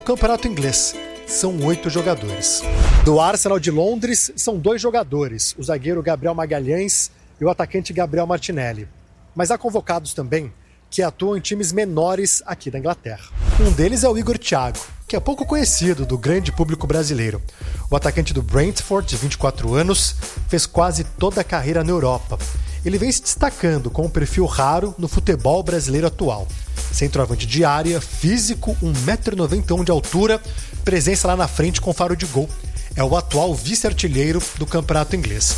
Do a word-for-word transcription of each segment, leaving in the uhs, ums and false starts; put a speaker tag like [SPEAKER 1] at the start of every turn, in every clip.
[SPEAKER 1] Campeonato inglês, são oito jogadores. Do Arsenal de Londres, são dois jogadores, o zagueiro Gabriel Magalhães e o atacante Gabriel Martinelli. Mas há convocados também que atuam em times menores aqui da Inglaterra. Um deles é o Igor Thiago, que é pouco conhecido do grande público brasileiro. O atacante do Brentford, de vinte e quatro anos, fez quase toda a carreira na Europa. Ele vem se destacando com um perfil raro no futebol brasileiro atual. Centroavante de área, físico, um metro e noventa e um de altura, presença lá na frente com faro de gol. É o atual vice-artilheiro do campeonato inglês.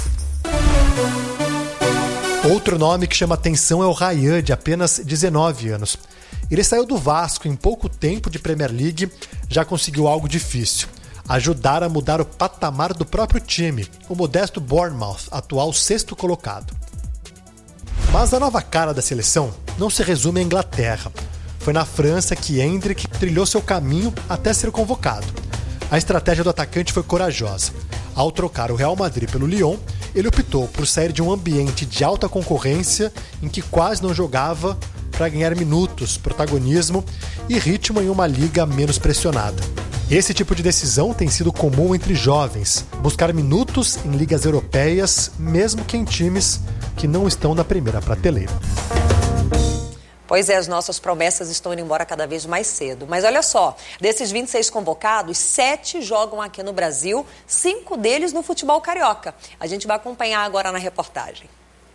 [SPEAKER 1] Outro nome que chama atenção é o Ryan, de apenas dezenove anos. Ele saiu do Vasco em pouco tempo de Premier League, já conseguiu algo difícil: ajudar a mudar o patamar do próprio time, o modesto Bournemouth, atual sexto colocado. Mas a nova cara da seleção não se resume à Inglaterra. Foi na França que Endrick trilhou seu caminho até ser convocado. A estratégia do atacante foi corajosa. Ao trocar o Real Madrid pelo Lyon, ele optou por sair de um ambiente de alta concorrência em que quase não jogava para ganhar minutos, protagonismo e ritmo em uma liga menos pressionada. Esse tipo de decisão tem sido comum entre jovens, buscar minutos em ligas europeias, mesmo que em times que não estão na primeira prateleira.
[SPEAKER 2] Pois é, as nossas promessas estão indo embora cada vez mais cedo. Mas olha só, desses vinte e seis convocados, sete jogam aqui no Brasil, cinco deles no futebol carioca. A gente vai acompanhar agora na reportagem.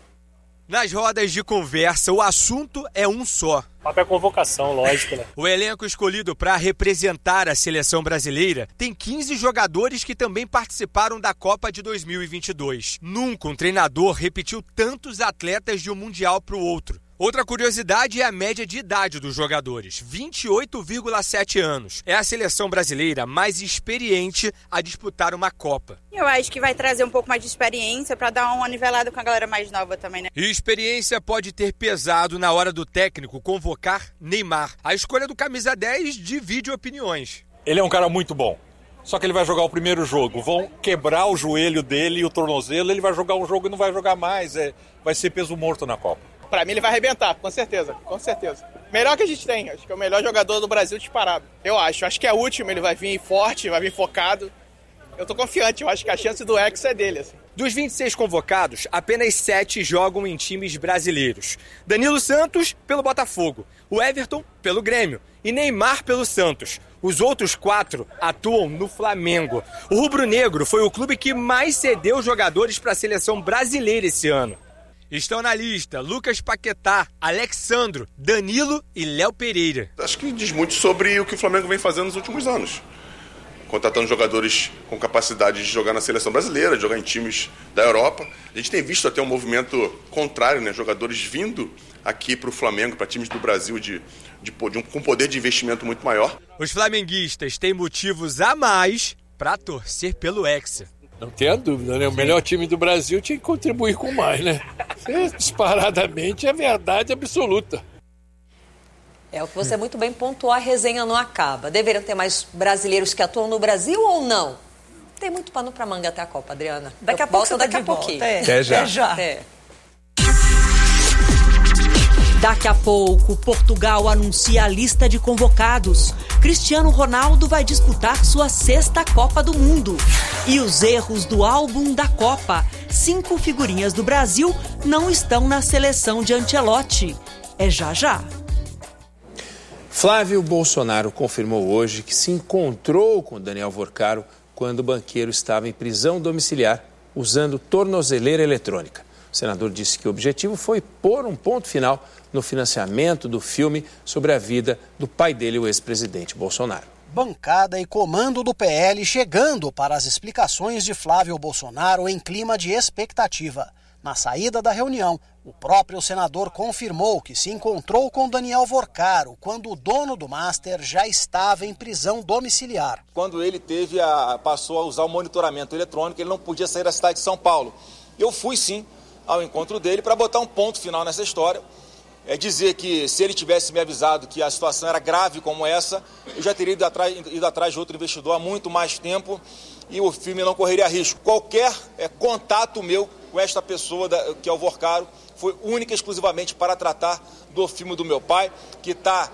[SPEAKER 3] Nas rodas de conversa, o assunto é um só.
[SPEAKER 4] Papel convocação, lógico, né?
[SPEAKER 3] O elenco escolhido para representar a seleção brasileira tem quinze jogadores que também participaram da Copa de dois mil e vinte e dois. Nunca um treinador repetiu tantos atletas de um Mundial para o outro. Outra curiosidade é a média de idade dos jogadores, vinte e oito vírgula sete anos. É a seleção brasileira mais experiente a disputar uma Copa.
[SPEAKER 5] Eu acho que vai trazer um pouco mais de experiência para dar uma nivelada com a galera mais nova também, né?
[SPEAKER 3] E experiência pode ter pesado na hora do técnico convocar Neymar. A escolha do camisa dez divide opiniões.
[SPEAKER 6] Ele é um cara muito bom. Só que ele vai jogar o primeiro jogo. Vão quebrar o joelho dele e o tornozelo. Ele vai jogar um jogo e não vai jogar mais. É, vai ser peso morto na Copa.
[SPEAKER 7] Pra mim ele vai arrebentar, com certeza, com certeza. Melhor que a gente tem, acho que é o melhor jogador do Brasil disparado. Eu acho, acho que é o último, ele vai vir forte, vai vir focado. Eu tô confiante, eu acho que a chance do Hexa é dele, assim.
[SPEAKER 3] Dos vinte e seis convocados, apenas sete jogam em times brasileiros. Danilo Santos, pelo Botafogo. O Everton, pelo Grêmio. E Neymar, pelo Santos. Os outros quatro atuam no Flamengo. O rubro-negro foi o clube que mais cedeu jogadores para a seleção brasileira esse ano. Estão na lista Lucas Paquetá, Alexandro, Danilo e Léo Pereira.
[SPEAKER 8] Acho que diz muito sobre o que o Flamengo vem fazendo nos últimos anos. Contratando jogadores com capacidade de jogar na seleção brasileira, de jogar em times da Europa. A gente tem visto até um movimento contrário, né? Jogadores vindo aqui para o Flamengo, para times do Brasil de, de, de um, com poder de investimento muito maior.
[SPEAKER 3] Os flamenguistas têm motivos a mais para torcer pelo Hexa.
[SPEAKER 9] Não tenha dúvida, né? O melhor time do Brasil tinha que contribuir com mais, né? Isso, disparadamente, é verdade absoluta.
[SPEAKER 2] É o que você muito bem pontuou, a resenha não acaba. Deveriam ter mais brasileiros que atuam no Brasil ou não? Tem muito pano pra manga até a Copa, Adriana.
[SPEAKER 10] Daqui a pouco você tá
[SPEAKER 2] daqui a pouquinho.
[SPEAKER 10] É.
[SPEAKER 9] Até já.
[SPEAKER 10] Até já.
[SPEAKER 2] É.
[SPEAKER 11] Daqui a pouco, Portugal anuncia a lista de convocados. Cristiano Ronaldo vai disputar sua sexta Copa do Mundo. E os erros do álbum da Copa. Cinco figurinhas do Brasil não estão na seleção de Ancelotti. É já já.
[SPEAKER 12] Flávio Bolsonaro confirmou hoje que se encontrou com Daniel Vorcaro quando o banqueiro estava em prisão domiciliar usando tornozeleira eletrônica. O senador disse que o objetivo foi pôr um ponto final no financiamento do filme sobre a vida do pai dele, o ex-presidente Bolsonaro.
[SPEAKER 13] Bancada e comando do P L chegando para as explicações de Flávio Bolsonaro em clima de expectativa. Na saída da reunião, o próprio senador confirmou que se encontrou com Daniel Vorcaro quando o dono do Master já estava em prisão domiciliar.
[SPEAKER 14] Quando ele teve a, passou a usar o monitoramento eletrônico, ele não podia sair da cidade de São Paulo. Eu fui sim ao encontro dele para botar um ponto final nessa história. É dizer que se ele tivesse me avisado que a situação era grave como essa, eu já teria ido atrás, ido atrás de outro investidor há muito mais tempo e o filme não correria risco. Qualquer é, contato meu com esta pessoa, da, que é o Vorcaro, foi única e exclusivamente para tratar do filme do meu pai, que está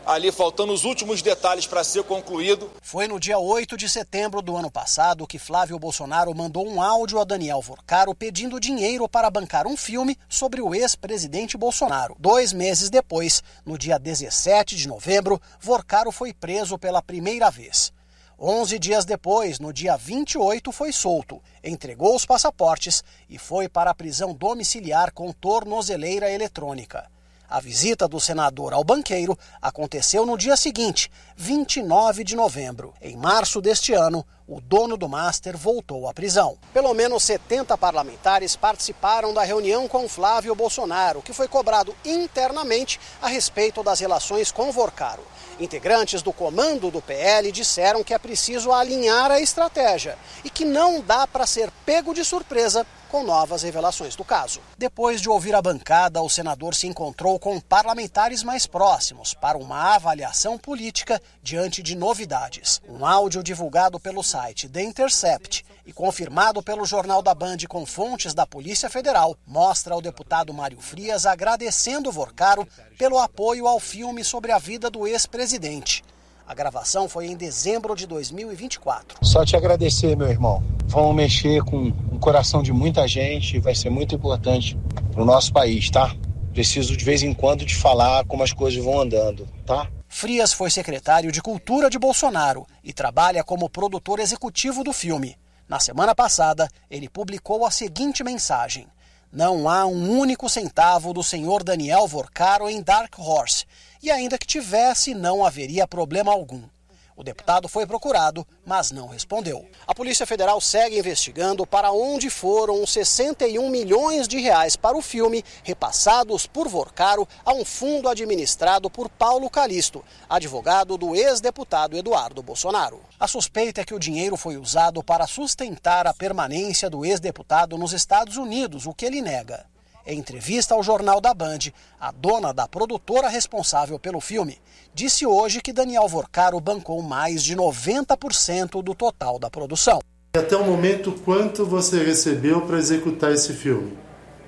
[SPEAKER 14] ali faltando os últimos detalhes para ser concluído.
[SPEAKER 13] Foi no dia oito de setembro do ano passado que Flávio Bolsonaro mandou um áudio a Daniel Vorcaro pedindo dinheiro para bancar um filme sobre o ex-presidente Bolsonaro. Dois meses depois, no dia dezessete de novembro, Vorcaro foi preso pela primeira vez. Onze dias depois, no dia vinte e oito, foi solto, entregou os passaportes e foi para a prisão domiciliar com tornozeleira eletrônica. A visita do senador ao banqueiro aconteceu no dia seguinte, vinte e nove de novembro. Em março deste ano, o dono do Master voltou à prisão. Pelo menos setenta parlamentares participaram da reunião com Flávio Bolsonaro, que foi cobrado internamente a respeito das relações com Vorcaro. Integrantes do comando do P L disseram que é preciso alinhar a estratégia e que não dá para ser pego de surpresa com novas revelações do caso. Depois de ouvir a bancada, o senador se encontrou com parlamentares mais próximos para uma avaliação política diante de novidades. Um áudio divulgado pelo site The Intercept e confirmado pelo Jornal da Band com fontes da Polícia Federal mostra o deputado Mário Frias agradecendo Vorcaro pelo apoio ao filme sobre a vida do ex-presidente. A gravação foi em dezembro de dois mil e vinte e quatro.
[SPEAKER 10] Só te agradecer, meu irmão. Vamos mexer com o coração de muita gente, vai ser muito importante para o nosso país, tá? Preciso de vez em quando te falar como as coisas vão andando, tá?
[SPEAKER 13] Frias foi secretário de Cultura de Bolsonaro e trabalha como produtor executivo do filme. Na semana passada, ele publicou a seguinte mensagem: não há um único centavo do senhor Daniel Vorcaro em Dark Horse, e ainda que tivesse, não haveria problema algum. O deputado foi procurado, mas não respondeu. A Polícia Federal segue investigando para onde foram os sessenta e um milhões de reais para o filme repassados por Vorcaro a um fundo administrado por Paulo Calixto, advogado do ex-deputado Eduardo Bolsonaro. A suspeita é que o dinheiro foi usado para sustentar a permanência do ex-deputado nos Estados Unidos, o que ele nega. Em entrevista ao Jornal da Band, a dona da produtora responsável pelo filme disse hoje que Daniel Vorcaro bancou mais de noventa por cento do total da produção.
[SPEAKER 15] Até o momento, quanto você recebeu para executar esse filme?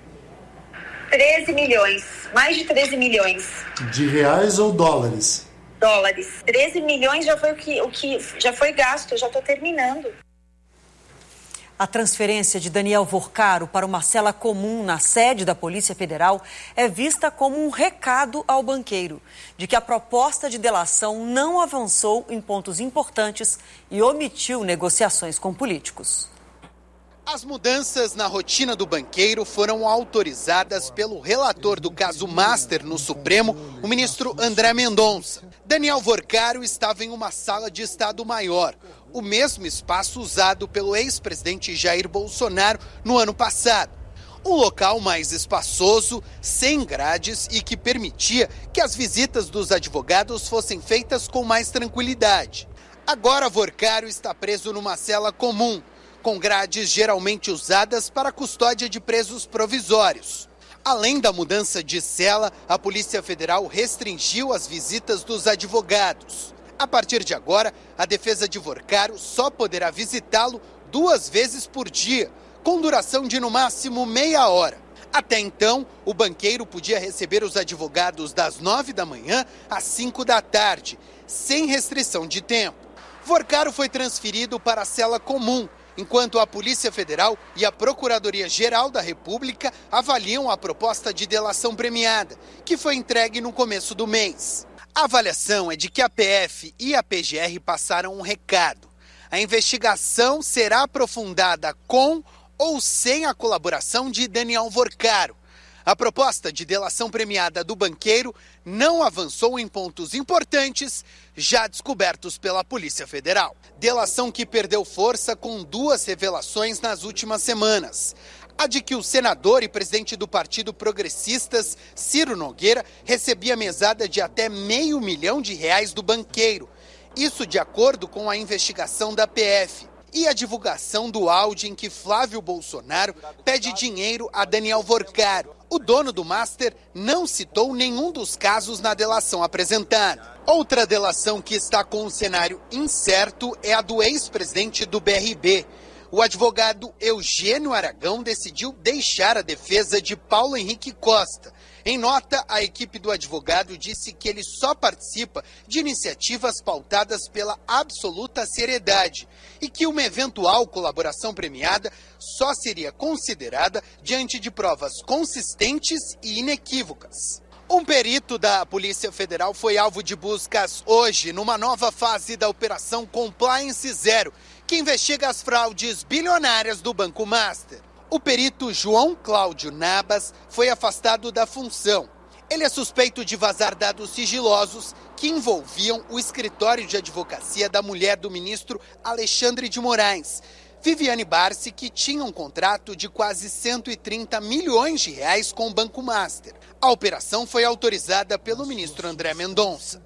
[SPEAKER 16] treze milhões, mais de treze milhões.
[SPEAKER 15] De reais ou dólares?
[SPEAKER 16] Dólares. treze milhões já foi o que, o que já foi gasto, eu já estou terminando.
[SPEAKER 2] A transferência de Daniel Vorcaro para uma cela comum na sede da Polícia Federal é vista como um recado ao banqueiro de que a proposta de delação não avançou em pontos importantes e omitiu negociações com políticos.
[SPEAKER 17] As mudanças na rotina do banqueiro foram autorizadas pelo relator do caso Master no Supremo, o ministro André Mendonça. Daniel Vorcaro estava em uma sala de Estado Maior, o mesmo espaço usado pelo ex-presidente Jair Bolsonaro no ano passado. Um local mais espaçoso, sem grades e que permitia que as visitas dos advogados fossem feitas com mais tranquilidade. Agora Vorcaro está preso numa cela comum, com grades geralmente usadas para a custódia de presos provisórios. Além da mudança de cela, a Polícia Federal restringiu as visitas dos advogados. A partir de agora, a defesa de Vorcaro só poderá visitá-lo duas vezes por dia, com duração de no máximo meia hora. Até então, o banqueiro podia receber os advogados das nove da manhã às cinco da tarde, sem restrição de tempo. Vorcaro foi transferido para a cela comum, enquanto a Polícia Federal e a Procuradoria-Geral da República avaliam a proposta de delação premiada, que foi entregue no começo do mês. A avaliação é de que a P F e a P G R passaram um recado. A investigação será aprofundada com ou sem a colaboração de Daniel Vorcaro. A proposta de delação premiada do banqueiro não avançou em pontos importantes já descobertos pela Polícia Federal. Delação que perdeu força com duas revelações nas últimas semanas. A de que o senador e presidente do Partido Progressistas, Ciro Nogueira, recebia mesada de até meio milhão de reais do banqueiro. Isso de acordo com a investigação da P F. E a divulgação do áudio em que Flávio Bolsonaro pede dinheiro a Daniel Vorcaro. O dono do Master não citou nenhum dos casos na delação apresentada. Outra delação que está com um cenário incerto é a do ex-presidente do B R B. O advogado Eugênio Aragão decidiu deixar a defesa de Paulo Henrique Costa, Em nota, a equipe do advogado disse que ele só participa de iniciativas pautadas pela absoluta seriedade e que uma eventual colaboração premiada só seria considerada diante de provas consistentes e inequívocas. Um perito da Polícia Federal foi alvo de buscas hoje numa nova fase da Operação Compliance Zero, que investiga as fraudes bilionárias do Banco Master. O perito João Cláudio Nabas foi afastado da função. Ele é suspeito de vazar dados sigilosos que envolviam o escritório de advocacia da mulher do ministro Alexandre de Moraes, Viviane Barsi, que tinha um contrato de quase cento e trinta milhões de reais com o Banco Master. A operação foi autorizada pelo ministro André Mendonça.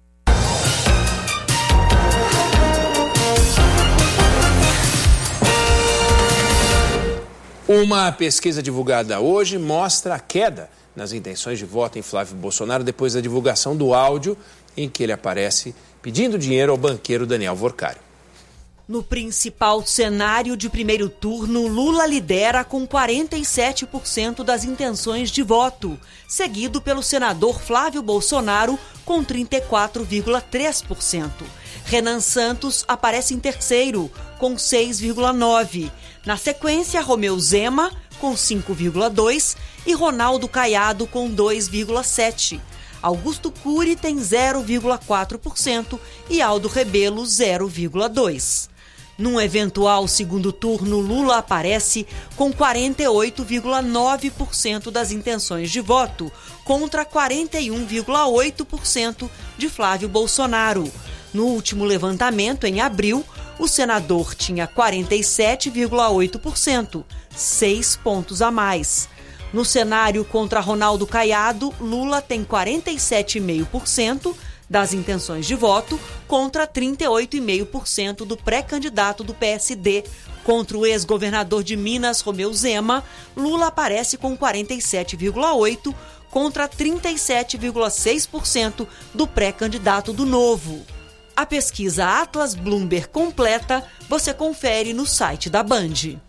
[SPEAKER 12] Uma pesquisa divulgada hoje mostra a queda nas intenções de voto em Flávio Bolsonaro depois da divulgação do áudio em que ele aparece pedindo dinheiro ao banqueiro Daniel Vorcário.
[SPEAKER 11] No principal cenário de primeiro turno, Lula lidera com quarenta e sete por cento das intenções de voto, seguido pelo senador Flávio Bolsonaro com trinta e quatro vírgula três por cento. Renan Santos aparece em terceiro, com seis vírgula nove por cento. Na sequência, Romeu Zema, com cinco vírgula dois por cento e Ronaldo Caiado, com dois vírgula sete por cento. Augusto Cury tem zero vírgula quatro por cento e Aldo Rebelo zero vírgula dois por cento. Num eventual segundo turno, Lula aparece com quarenta e oito vírgula nove por cento das intenções de voto, contra quarenta e um vírgula oito por cento de Flávio Bolsonaro. No último levantamento, em abril, o senador tinha quarenta e sete vírgula oito por cento, seis pontos a mais. No cenário contra Ronaldo Caiado, Lula tem quarenta e sete vírgula cinco por cento das intenções de voto contra trinta e oito vírgula cinco por cento do pré-candidato do P S D. Contra o ex-governador de Minas, Romeu Zema, Lula aparece com quarenta e sete vírgula oito por cento contra trinta e sete vírgula seis por cento do pré-candidato do Novo. A pesquisa Atlas Bloomberg completa você confere no site da Band.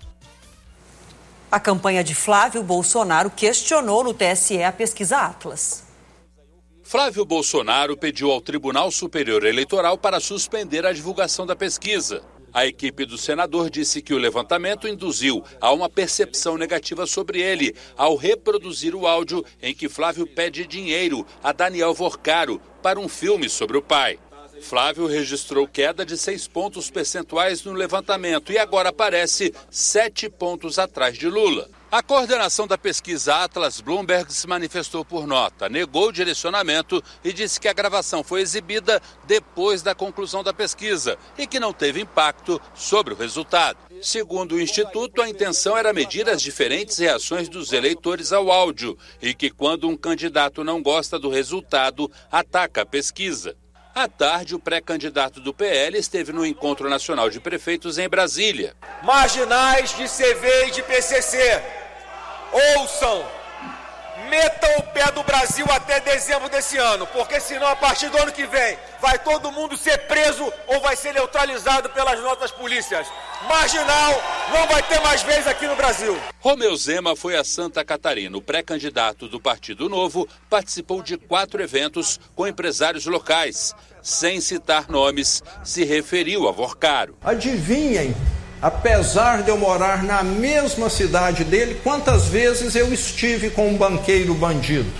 [SPEAKER 11] A campanha de Flávio Bolsonaro questionou no T S E a pesquisa Atlas.
[SPEAKER 18] Flávio Bolsonaro pediu ao Tribunal Superior Eleitoral para suspender a divulgação da pesquisa. A equipe do senador disse que o levantamento induziu a uma percepção negativa sobre ele ao reproduzir o áudio em que Flávio pede dinheiro a Daniel Vorcário para um filme sobre o pai. Flávio registrou queda de seis pontos percentuais no levantamento e agora aparece sete pontos atrás de Lula. A coordenação da pesquisa Atlas Bloomberg se manifestou por nota, negou o direcionamento e disse que a gravação foi exibida depois da conclusão da pesquisa e que não teve impacto sobre o resultado. Segundo o Instituto, a intenção era medir as diferentes reações dos eleitores ao áudio e que quando um candidato não gosta do resultado, ataca a pesquisa. À tarde, o pré-candidato do P L esteve no Encontro Nacional de Prefeitos em Brasília.
[SPEAKER 19] Marginais de C V e de P C C, ouçam, metam o pé do Brasil até dezembro desse ano, porque senão a partir do ano que vem vai todo mundo ser preso ou vai ser neutralizado pelas nossas polícias. Marginal não vai ter mais vez aqui no Brasil.
[SPEAKER 18] Romeu Zema foi a Santa Catarina. O pré-candidato do Partido Novo participou de quatro eventos com empresários locais. Sem citar nomes, se referiu a Vorcário.
[SPEAKER 20] Adivinhem, apesar de eu morar na mesma cidade dele, quantas vezes eu estive com um banqueiro bandido?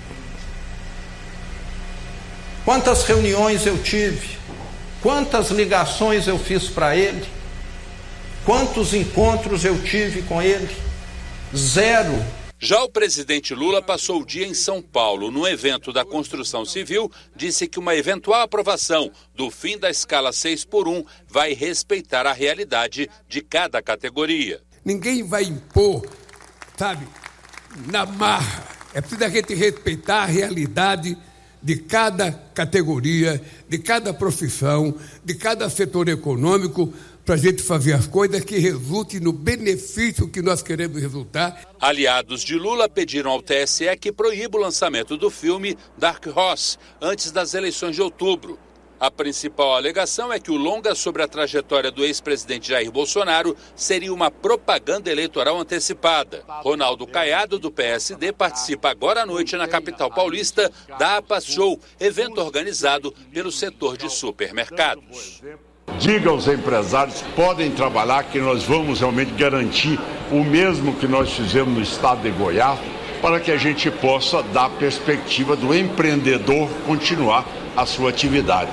[SPEAKER 20] Quantas reuniões eu tive? Quantas ligações eu fiz para ele? Quantos encontros eu tive com ele? Zero.
[SPEAKER 18] Já o presidente Lula passou o dia em São Paulo. No evento da construção civil, disse que uma eventual aprovação do fim da escala seis por um vai respeitar a realidade de cada categoria.
[SPEAKER 21] Ninguém vai impor, sabe, na marra. É preciso a gente respeitar a realidade de cada categoria, de cada profissão, de cada setor econômico, para a gente fazer as coisas que resultem no benefício que nós queremos resultar.
[SPEAKER 18] Aliados de Lula pediram ao T S E que proíba o lançamento do filme Dark Horse antes das eleições de outubro. A principal alegação é que o longa sobre a trajetória do ex-presidente Jair Bolsonaro seria uma propaganda eleitoral antecipada. Ronaldo Caiado, do P S D, participa agora à noite na capital paulista da APAS Show, evento organizado pelo setor de supermercados.
[SPEAKER 1] Diga aos empresários que podem trabalhar, que nós vamos realmente garantir o mesmo que nós fizemos no estado de Goiás, para que a gente possa dar a perspectiva do empreendedor continuar a sua atividade.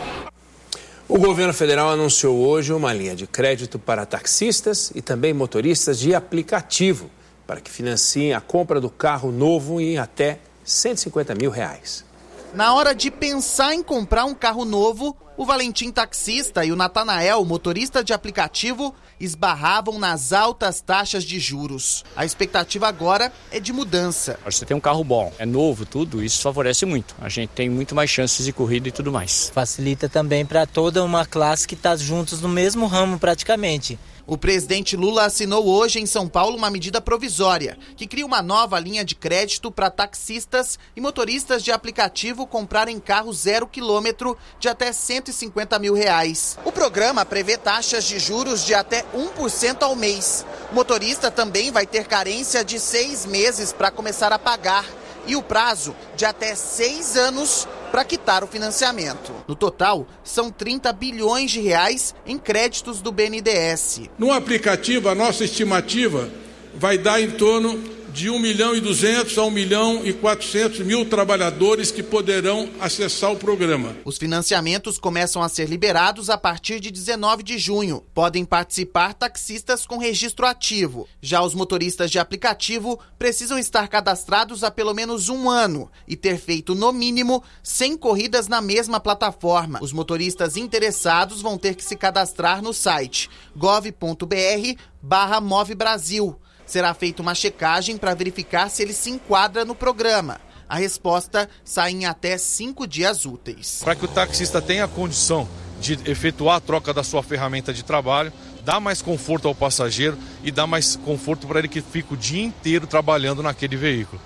[SPEAKER 12] O governo federal anunciou hoje uma linha de crédito para taxistas e também motoristas de aplicativo, para que financiem a compra do carro novo em até cento e cinquenta mil reais.
[SPEAKER 22] Na hora de pensar em comprar um carro novo, o Valentim taxista e o Natanael, motorista de aplicativo, esbarravam nas altas taxas de juros. A expectativa agora é de mudança.
[SPEAKER 23] Você tem um carro bom, é novo, tudo, isso favorece muito. A gente tem muito mais chances de corrida e tudo mais.
[SPEAKER 24] Facilita também para toda uma classe que está juntos no mesmo ramo praticamente.
[SPEAKER 22] O presidente Lula assinou hoje em São Paulo uma medida provisória que cria uma nova linha de crédito para taxistas e motoristas de aplicativo comprarem carro zero quilômetro de até cento e cinquenta mil reais. O programa prevê taxas de juros de até um por cento ao mês. O motorista também vai ter carência de seis meses para começar a pagar e o prazo de até seis anos para quitar o financiamento. No total, são trinta bilhões de reais em créditos do B N D E S.
[SPEAKER 25] No aplicativo, a nossa estimativa vai dar em torno de um milhão e duzentos a um milhão e quatrocentos mil trabalhadores que poderão acessar o programa.
[SPEAKER 22] Os financiamentos começam a ser liberados a partir de dezenove de junho. Podem participar taxistas com registro ativo. Já os motoristas de aplicativo precisam estar cadastrados há pelo menos um ano e ter feito, no mínimo, cem corridas na mesma plataforma. Os motoristas interessados vão ter que se cadastrar no site gov ponto br barra Move Brasil. Será feita uma checagem para verificar se ele se enquadra no programa. A resposta sai em até cinco dias úteis.
[SPEAKER 26] Para que o taxista tenha a condição de efetuar a troca da sua ferramenta de trabalho, dá mais conforto ao passageiro e dá mais conforto para ele que fica o dia inteiro trabalhando naquele veículo.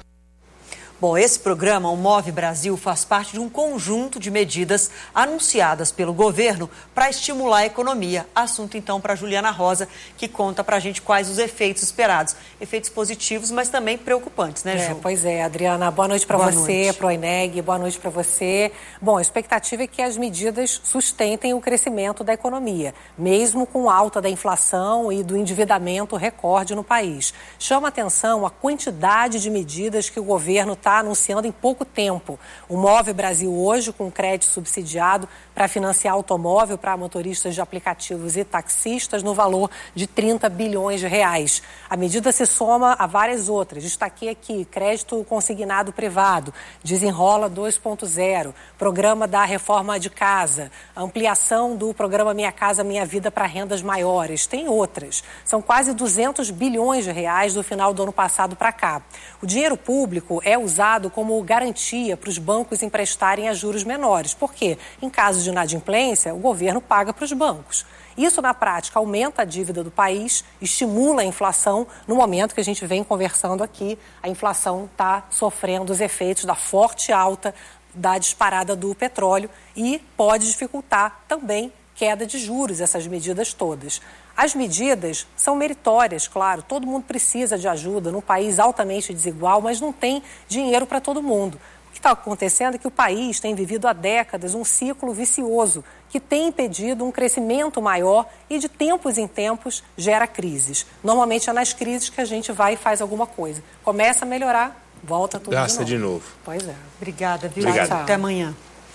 [SPEAKER 2] Bom, esse programa, o Move Brasil, faz parte de um conjunto de medidas anunciadas pelo governo para estimular a economia. Assunto, então, para a Juliana Rosa, que conta para a gente quais os efeitos esperados. Efeitos positivos, mas também preocupantes, né, Ju?
[SPEAKER 27] É, pois é, Adriana. Boa noite para você, para o Eneg, boa noite para você. Bom, a expectativa é que as medidas sustentem o crescimento da economia, mesmo com alta da inflação e do endividamento recorde no país. Chama atenção a quantidade de medidas que o governo está anunciando em pouco tempo. O Move Brasil hoje, com crédito subsidiado para financiar automóvel para motoristas de aplicativos e taxistas no valor de trinta bilhões de reais. A medida se soma a várias outras. Destaquei aqui crédito consignado privado, Desenrola dois ponto zero, programa da reforma de casa, ampliação do programa Minha Casa Minha Vida para rendas maiores. Tem outras. São quase duzentos bilhões de reais do final do ano passado para cá. O dinheiro público é usado usado como garantia para os bancos emprestarem a juros menores. Por quê? Em caso de inadimplência, o governo paga para os bancos. Isso, na prática, aumenta a dívida do país, estimula a inflação. No momento que a gente vem conversando aqui, a inflação está sofrendo os efeitos da forte alta da disparada do petróleo e pode dificultar também queda de juros, essas medidas todas. As medidas são meritórias, claro, todo mundo precisa de ajuda num país altamente desigual, mas não tem dinheiro para todo mundo. O que está acontecendo é que o país tem vivido há décadas um ciclo vicioso que tem impedido um crescimento maior e de tempos em tempos gera crises. Normalmente é nas crises que a gente vai e faz alguma coisa. Começa a melhorar, volta tudo
[SPEAKER 12] Gasta
[SPEAKER 27] de novo.
[SPEAKER 12] de novo.
[SPEAKER 27] Pois é.
[SPEAKER 2] Obrigada, viu?
[SPEAKER 12] Obrigado.
[SPEAKER 2] Até amanhã.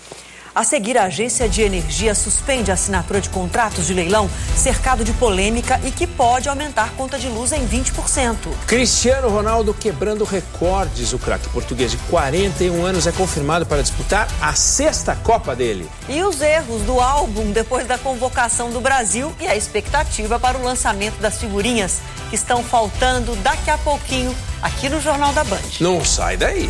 [SPEAKER 2] A seguir, a Agência de Energia suspende a assinatura de contratos de leilão cercado de polêmica e que pode aumentar conta de luz em vinte por cento.
[SPEAKER 12] Cristiano Ronaldo quebrando recordes. O craque português de quarenta e um anos é confirmado para disputar a sexta Copa dele.
[SPEAKER 2] E os erros do álbum depois da convocação do Brasil e a expectativa para o lançamento das figurinhas que estão faltando daqui a pouquinho aqui no Jornal da Band.
[SPEAKER 12] Não sai daí.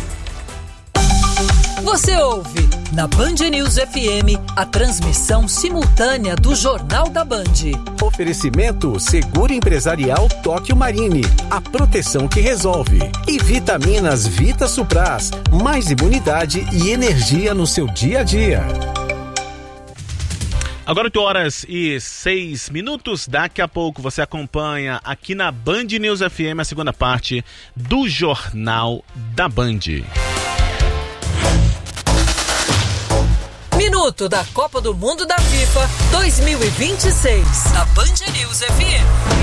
[SPEAKER 11] Você ouve na Band News F M a transmissão simultânea do Jornal da Band.
[SPEAKER 28] Oferecimento Seguro Empresarial Tóquio Marine, a proteção que resolve. E Vitaminas Vita Supras, mais imunidade e energia no seu dia a dia.
[SPEAKER 3] Agora oito horas e seis minutos, daqui a pouco você acompanha aqui na Band News F M a segunda parte do Jornal da Band.
[SPEAKER 11] Minuto da Copa do Mundo da FIFA dois mil e vinte e seis, na Band News F M.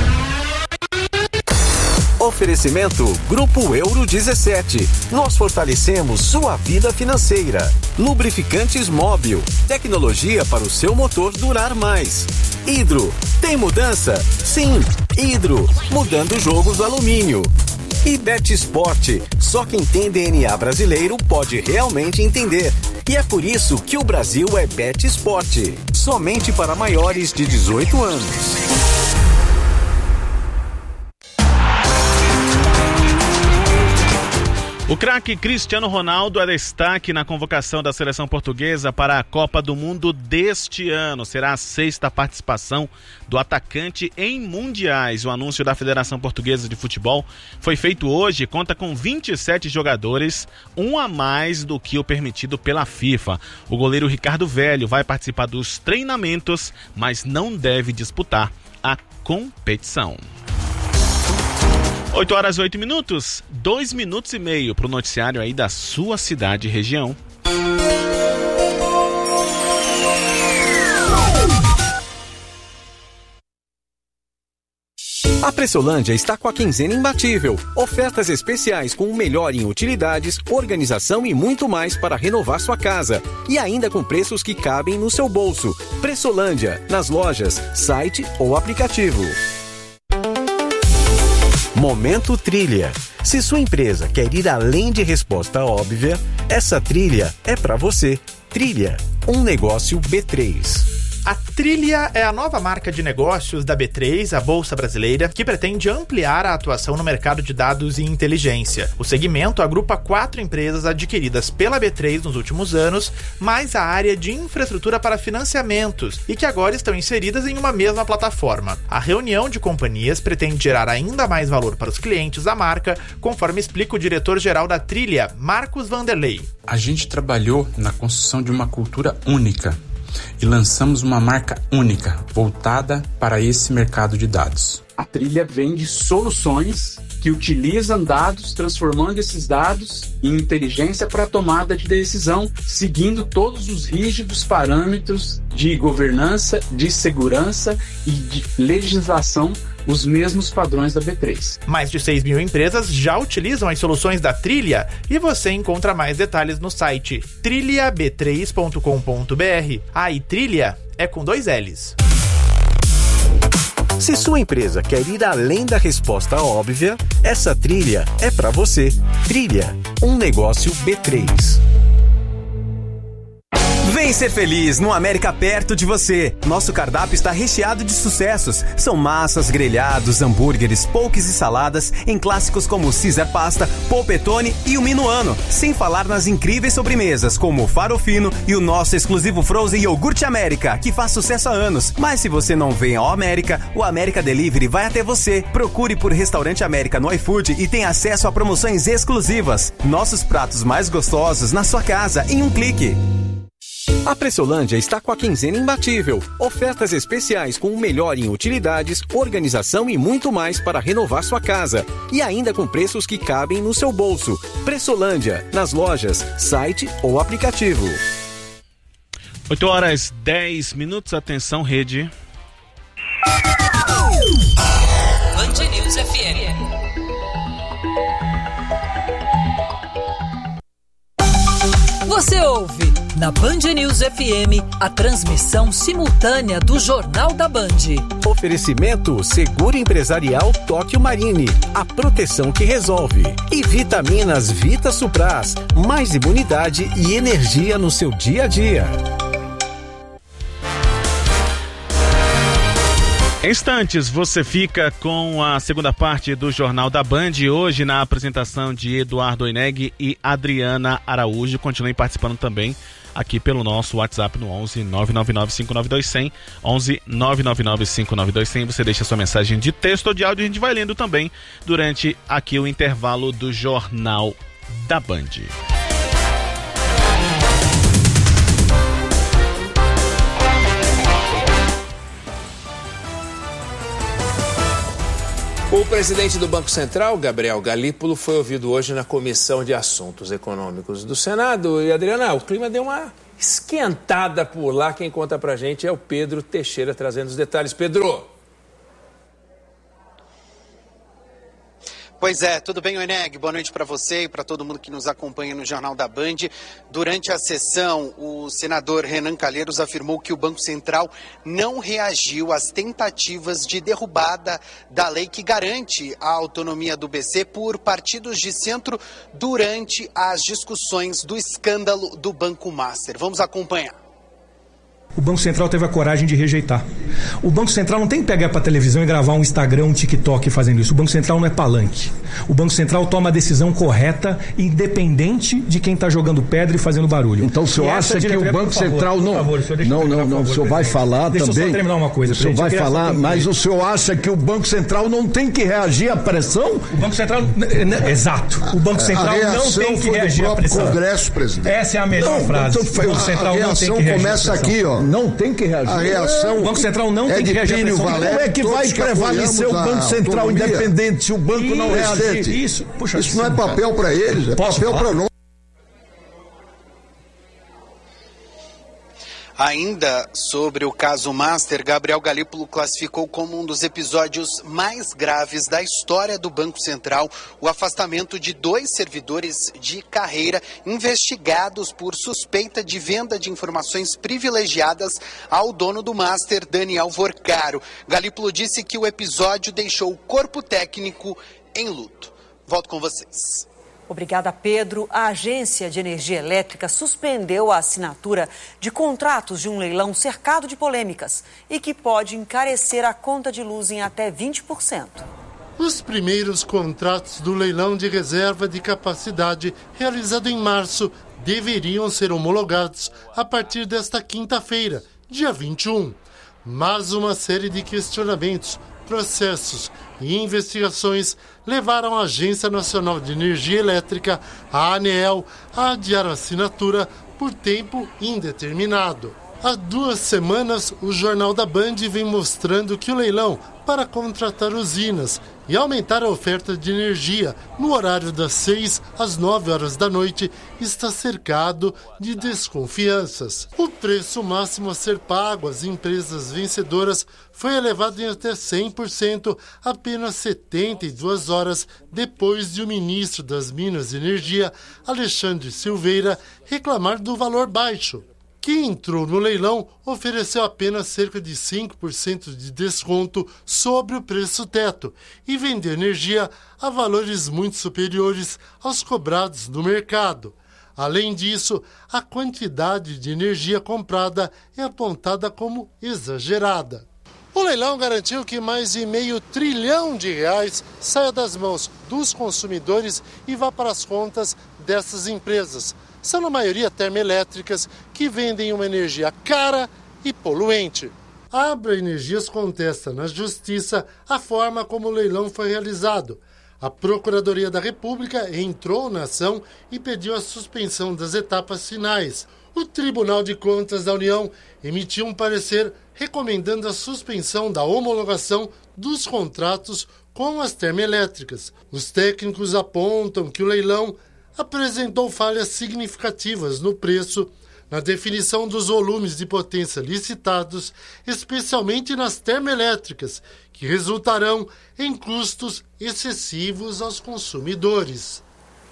[SPEAKER 28] Oferecimento Grupo Euro dezessete. Nós fortalecemos sua vida financeira. Lubrificantes Móbil. Tecnologia para o seu motor durar mais. Hidro. Tem mudança? Sim. Hidro. Mudando jogos do alumínio. E Bet Sport. Só quem tem D N A brasileiro pode realmente entender. E é por isso que o Brasil é Bet Sport. Somente para maiores de dezoito anos.
[SPEAKER 3] O craque Cristiano Ronaldo é destaque na convocação da seleção portuguesa para a Copa do Mundo deste ano. Será a sexta participação do atacante em mundiais. O anúncio da Federação Portuguesa de Futebol foi feito hoje, conta com vinte e sete jogadores, um a mais do que o permitido pela FIFA. O goleiro Ricardo Velho vai participar dos treinamentos, mas não deve disputar a competição. oito horas e oito minutos, dois minutos e meio para o noticiário aí da sua cidade e região.
[SPEAKER 28] A Pressolândia está com a quinzena imbatível. Ofertas especiais com o melhor em utilidades, organização e muito mais para renovar sua casa. E ainda com preços que cabem no seu bolso. Pressolândia, nas lojas, site ou aplicativo. Momento Trilha. Se sua empresa quer ir além de resposta óbvia, essa trilha é para você. Trilha, um negócio B três.
[SPEAKER 4] A Trilha é a nova marca de negócios da B três, a Bolsa Brasileira, que pretende ampliar a atuação no mercado de dados e inteligência. O segmento agrupa quatro empresas adquiridas pela B três nos últimos anos, mais a área de infraestrutura para financiamentos, e que agora estão inseridas em uma mesma plataforma. A reunião de companhias pretende gerar ainda mais valor para os clientes da marca, conforme explica o diretor-geral da Trilha, Marcos Vanderlei.
[SPEAKER 5] A gente trabalhou na construção de uma cultura única e lançamos uma marca única, voltada para esse mercado de dados.
[SPEAKER 6] A Trilha vende soluções que utilizam dados, transformando esses dados em inteligência para a tomada de decisão, seguindo todos os rígidos parâmetros de governança, de segurança e de legislação, os mesmos padrões da B três.
[SPEAKER 4] Mais de seis mil empresas já utilizam as soluções da Trilha e você encontra mais detalhes no site trilha b três ponto com ponto b r. A e Trilha é com dois L's.
[SPEAKER 28] Se sua empresa quer ir além da resposta óbvia, essa trilha é para você. Trilha, um negócio B três.
[SPEAKER 7] Vem ser feliz no América perto de você. Nosso cardápio está recheado de sucessos. São massas, grelhados, hambúrgueres, poques e saladas em clássicos como Caesar Pasta, Polpettone e o Minuano. Sem falar nas incríveis sobremesas como o Farofino e o nosso exclusivo Frozen Iogurte América, que faz sucesso há anos. Mas se você não vem ao América, o América Delivery vai até você. Procure por Restaurante América no iFood e tenha acesso a promoções exclusivas. Nossos pratos mais gostosos na sua casa em um clique.
[SPEAKER 28] A Pressolândia está com a quinzena imbatível. Ofertas especiais com o melhor em utilidades, organização e muito mais para renovar sua casa. E ainda com preços que cabem no seu bolso. Pressolândia, nas lojas, site ou aplicativo.
[SPEAKER 3] oito horas e dez minutos, atenção rede.
[SPEAKER 11] Band News F M. Você ouve na Band News F M a transmissão simultânea do Jornal da Band.
[SPEAKER 28] Oferecimento Seguro Empresarial Tóquio Marine, a proteção que resolve. E Vitaminas Vita Supras, mais imunidade e energia no seu dia a dia.
[SPEAKER 3] Em instantes, você fica com a segunda parte do Jornal da Band, hoje na apresentação de Eduardo Oineg e Adriana Araújo. Continue participando também aqui pelo nosso WhatsApp no onze nove nove nove cinco nove dois zero zero, onze nove nove nove cinco nove dois zero zero. Você deixa sua mensagem de texto ou de áudio, a gente vai lendo também durante aqui o intervalo do Jornal da Band.
[SPEAKER 12] O presidente do Banco Central, Gabriel Galípolo, foi ouvido hoje na Comissão de Assuntos Econômicos do Senado. E, Adriana, o clima deu uma esquentada por lá. Quem conta pra gente é o Pedro Teixeira, trazendo os detalhes. Pedro!
[SPEAKER 8] Pois é, tudo bem, Oeneg? Boa noite para você e para todo mundo que nos acompanha no Jornal da Band. Durante a sessão, o senador Renan Calheiros afirmou que o Banco Central não reagiu às tentativas de derrubada da lei que garante a autonomia do B C por partidos de centro durante as discussões do escândalo do Banco Master. Vamos acompanhar.
[SPEAKER 9] O Banco Central teve a coragem de rejeitar. O Banco Central não tem que pegar para a televisão e gravar um Instagram, um TikTok fazendo isso. O Banco Central não é palanque. O Banco Central toma a decisão correta, independente de quem está jogando pedra e fazendo barulho.
[SPEAKER 10] Então o senhor acha que o Banco Central não... Não, não, não, o senhor vai falar também... Deixa eu só terminar uma coisa. O senhor vai falar, mas o senhor acha que o Banco Central não tem que reagir à pressão?
[SPEAKER 9] O Banco Central... Exato. O Banco Central não tem que reagir à pressão.
[SPEAKER 10] Congresso, presidente.
[SPEAKER 9] Essa é a melhor frase. O Banco Central não tem que reagir.
[SPEAKER 10] Começa aqui, ó. Não tem que reagir.
[SPEAKER 9] A reação. O Banco Central não é tem que reagir. À pressão.
[SPEAKER 10] Como é que vai prevalecer o Banco Central independente se o banco isso, não reagir?
[SPEAKER 9] Isso, puxa,
[SPEAKER 10] isso não é papel para eles, é
[SPEAKER 9] Posso
[SPEAKER 10] papel para nós.
[SPEAKER 8] Ainda sobre o caso Master, Gabriel Galípolo classificou como um dos episódios mais graves da história do Banco Central o afastamento de dois servidores de carreira investigados por suspeita de venda de informações privilegiadas ao dono do Master, Daniel Vorcaro. Galípolo disse que o episódio deixou o corpo técnico em luto. Volto com vocês.
[SPEAKER 11] Obrigada, Pedro. A Agência de Energia Elétrica suspendeu a assinatura de contratos de um leilão cercado de polêmicas e que pode encarecer a conta de luz em até vinte por cento.
[SPEAKER 13] Os primeiros contratos do leilão de reserva de capacidade realizado em março deveriam ser homologados a partir desta quinta-feira, dia vinte e um. Mas uma série de questionamentos, processos e investigações levaram a Agência Nacional de Energia Elétrica, a ANEEL, a adiar a assinatura por tempo indeterminado. Há duas semanas, o Jornal da Band vem mostrando que o leilão para contratar usinas e aumentar a oferta de energia no horário das seis às nove horas da noite está cercado de desconfianças. O preço máximo a ser pago às empresas vencedoras foi elevado em até cem por cento apenas setenta e duas horas depois de o ministro das Minas e Energia, Alexandre Silveira, reclamar do valor baixo. Quem entrou no leilão ofereceu apenas cerca de cinco por cento de desconto sobre o preço teto e vendeu energia a valores muito superiores aos cobrados no mercado. Além disso, a quantidade de energia comprada é apontada como exagerada. O leilão garantiu que mais de meio trilhão de reais saia das mãos dos consumidores e vá para as contas dessas empresas. São, na maioria, termoelétricas que vendem uma energia cara e poluente. A Abra Energias contesta na Justiça a forma como o leilão foi realizado. A Procuradoria da República entrou na ação e pediu a suspensão das etapas finais. O Tribunal de Contas da União emitiu um parecer recomendando a suspensão da homologação dos contratos com as termoelétricas. Os técnicos apontam que o leilão apresentou falhas significativas no preço, na definição dos volumes de potência licitados, especialmente nas termoelétricas, que resultarão em custos excessivos aos consumidores.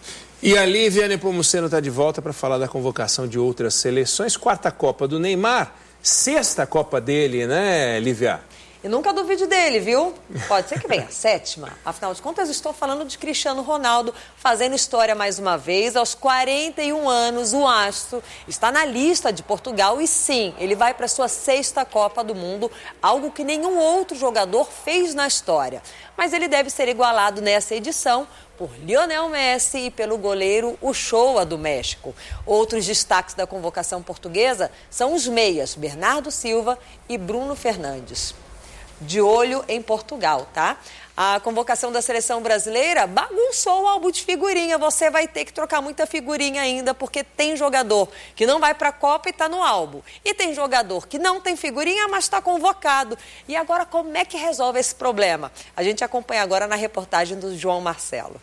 [SPEAKER 12] E a Lívia Nepomuceno está de volta para falar da convocação de outras seleções. Quarta Copa do Neymar, sexta Copa dele, né, Lívia?
[SPEAKER 2] E nunca duvide dele, viu? Pode ser que venha a sétima. Afinal de contas, estou falando de Cristiano Ronaldo fazendo história mais uma vez. Aos quarenta e um anos, o astro está na lista de Portugal e sim, ele vai para a sua sexta Copa do Mundo, algo que nenhum outro jogador fez na história. Mas ele deve ser igualado nessa edição por Lionel Messi e pelo goleiro Ochoa do México. Outros destaques da convocação portuguesa são os meias Bernardo Silva e Bruno Fernandes. de olho em Portugal, tá? A convocação da seleção brasileira bagunçou o álbum de figurinha. Você vai ter que trocar muita figurinha ainda, porque tem jogador que não vai para a Copa e está no álbum. E tem jogador que não tem figurinha, mas está convocado. E agora, como é que resolve esse problema? A gente acompanha agora na reportagem do João Marcelo.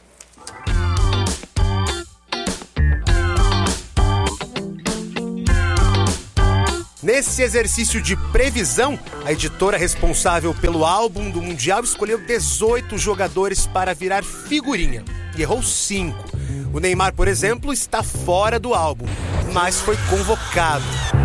[SPEAKER 14] Nesse exercício de previsão, a editora responsável pelo álbum do Mundial escolheu dezoito jogadores para virar figurinha e errou cinco. O Neymar, por exemplo, está fora do álbum, mas foi convocado.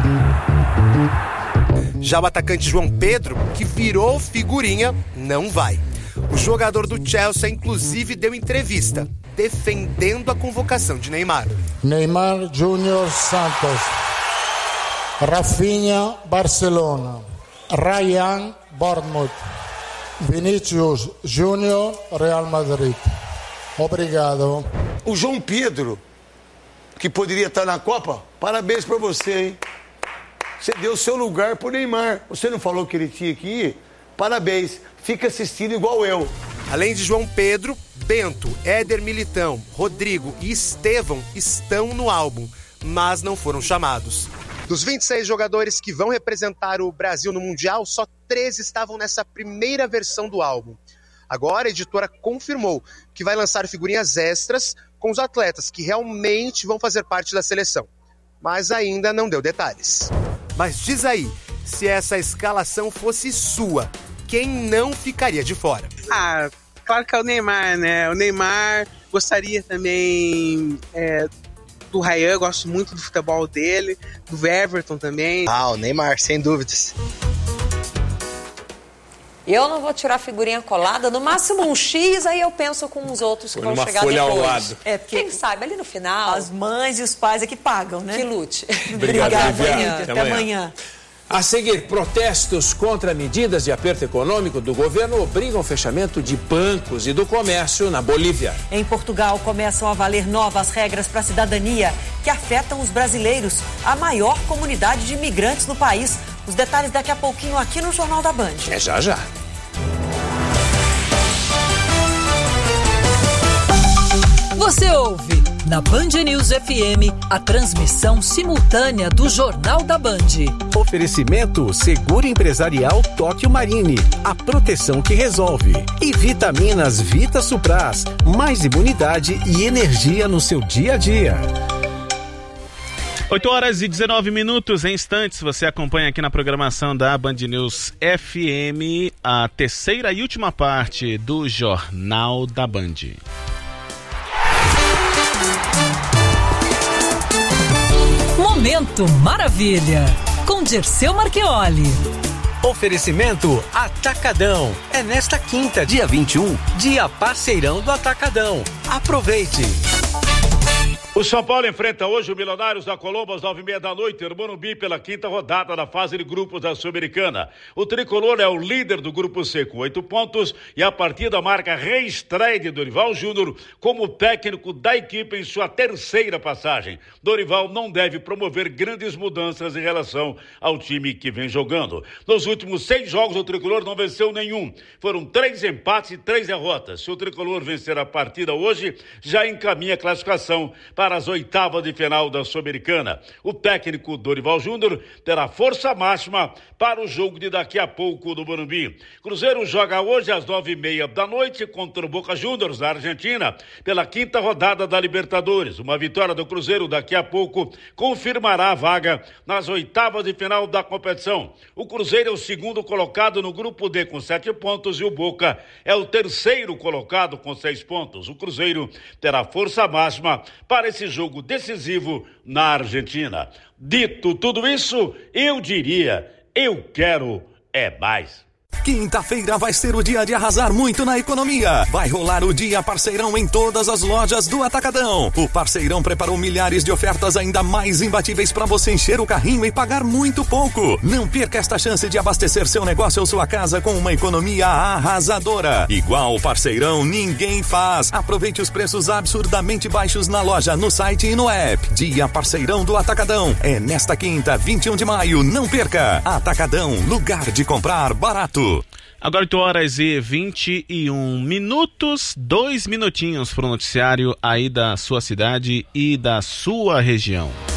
[SPEAKER 14] Já o atacante João Pedro, que virou figurinha, não vai. O jogador do Chelsea, inclusive, deu entrevista, defendendo a convocação de Neymar.
[SPEAKER 15] Neymar Júnior Santos. Rafinha, Barcelona. Ryan, Bournemouth. Vinícius Júnior, Real Madrid. Obrigado.
[SPEAKER 16] O João Pedro, que poderia estar na Copa, parabéns para você, hein? Você deu seu lugar pro Neymar. Você não falou que ele tinha que ir? Parabéns. Fica assistindo igual eu.
[SPEAKER 14] Além de João Pedro, Bento, Éder Militão, Rodrigo e Estevão estão no álbum, mas não foram chamados. Dos vinte e seis jogadores que vão representar o Brasil no Mundial, só treze estavam nessa primeira versão do álbum. Agora a editora confirmou que vai lançar figurinhas extras com os atletas que realmente vão fazer parte da seleção. Mas ainda não deu detalhes. Mas diz aí, se essa escalação fosse sua, quem não ficaria de fora?
[SPEAKER 17] Ah, claro que é o Neymar, né? O Neymar, gostaria também... É... do Ryan, gosto muito do futebol dele, do Everton também.
[SPEAKER 18] Ah, o Neymar, sem dúvidas.
[SPEAKER 2] Eu não vou tirar figurinha colada, no máximo um X, aí eu penso com os outros que vão chegar depois.
[SPEAKER 12] Uma folha ao lado.
[SPEAKER 2] É, porque, quem sabe, ali no final...
[SPEAKER 27] As mães e os pais é que pagam, né?
[SPEAKER 2] Que lute.
[SPEAKER 12] Obrigado,
[SPEAKER 27] Obrigada,
[SPEAKER 12] Até,
[SPEAKER 27] Até amanhã. amanhã.
[SPEAKER 12] A seguir, protestos contra medidas de aperto econômico do governo obrigam o fechamento de bancos e do comércio na Bolívia.
[SPEAKER 11] Em Portugal, começam a valer novas regras para a cidadania que afetam os brasileiros, a maior comunidade de imigrantes no país. Os detalhes daqui a pouquinho aqui no Jornal da Band.
[SPEAKER 12] É já já.
[SPEAKER 11] Você ouve na Band News F M a transmissão simultânea do Jornal da Band.
[SPEAKER 28] Oferecimento Seguro Empresarial Tóquio Marine, a proteção que resolve. E vitaminas Vita Supras, mais imunidade e energia no seu dia a dia.
[SPEAKER 3] oito horas e dezenove minutos, em instantes você acompanha aqui na programação da Band News F M a terceira e última parte do Jornal da Band.
[SPEAKER 11] Momento Maravilha, com Dirceu Marchioli.
[SPEAKER 28] Oferecimento Atacadão. É nesta quinta, dia vinte e um, dia parceirão do Atacadão. Aproveite!
[SPEAKER 19] O São Paulo enfrenta hoje o Milionários da Colombo às nove e meia da noite, no Morumbi, pela quinta rodada da fase de grupos da Sul-Americana. O tricolor é o líder do grupo C com oito pontos e a partida marca a reestreia de Dorival Júnior como técnico da equipe em sua terceira passagem. Dorival não deve promover grandes mudanças em relação ao time que vem jogando. Nos últimos seis jogos o tricolor não venceu nenhum. Foram três empates e três derrotas. Se o tricolor vencer a partida hoje, já encaminha a classificação para para as oitavas de final da Sul-Americana. O técnico Dorival Júnior terá força máxima para o jogo de daqui a pouco do Morumbi. Cruzeiro joga hoje às nove e meia da noite contra o Boca Juniors, na Argentina, pela quinta rodada da Libertadores. Uma vitória do Cruzeiro daqui a pouco confirmará a vaga nas oitavas de final da competição. O Cruzeiro é o segundo colocado no grupo D com sete pontos e o Boca é o terceiro colocado com seis pontos. O Cruzeiro terá força máxima para esse jogo decisivo na Argentina. Dito tudo isso, eu diria, eu quero é mais.
[SPEAKER 28] Quinta-feira vai ser o dia de arrasar muito na economia. Vai rolar o Dia Parceirão em todas as lojas do Atacadão. O Parceirão preparou milhares de ofertas ainda mais imbatíveis para você encher o carrinho e pagar muito pouco. Não perca esta chance de abastecer seu negócio ou sua casa com uma economia arrasadora. Igual o Parceirão ninguém faz. Aproveite os preços absurdamente baixos na loja, no site e no app. Dia Parceirão do Atacadão. É nesta quinta, vinte e um de maio. Não perca. Atacadão, lugar de comprar barato.
[SPEAKER 3] Agora oito horas e vinte e um minutos, dois minutinhos para o noticiário aí da sua cidade e da sua região.